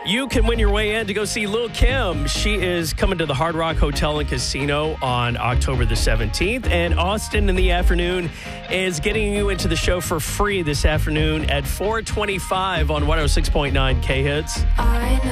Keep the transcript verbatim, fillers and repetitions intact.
You can win your way in to go see Lil' Kim. She is coming to the Hard Rock Hotel and Casino on October the seventeenth. And Austin in the afternoon is getting you into the show for free this afternoon at four twenty-five on one oh six point nine K-Hits. I know.